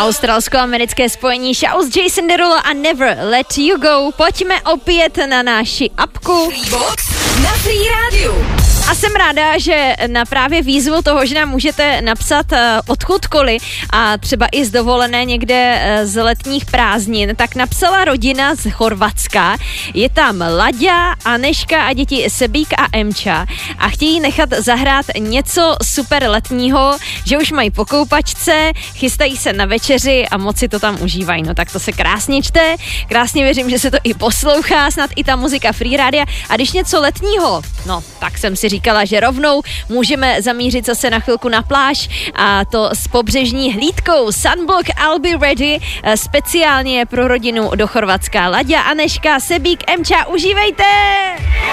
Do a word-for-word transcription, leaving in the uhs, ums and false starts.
Australsko-americké spojení Shouse, Jason Derulo a Never Let You Go. Pojďme opět na naši apku. Freebox na Free Radio. A jsem ráda, že na právě výzvu toho, že nám můžete napsat uh, odkudkoliv a třeba i z dovolené někde uh, z letních prázdnin, tak napsala rodina z Chorvatska. Je tam Laďa, Aneška a děti Sebík a Emča a chtějí nechat zahrát něco super letního, že už mají po koupačce, chystají se na večeři a moc si to tam užívají. No tak to se krásně čte, krásně věřím, že se to i poslouchá, snad i ta muzika Free Rádia. A když něco letního, no tak jsem si říkala, že rovnou můžeme zamířit zase na chvilku na pláž a to s pobřežní hlídkou Sunblock I'll Be Ready speciálně pro rodinu do Chorvatska. Laďa, Aneška, Sebík, Emča, užívejte!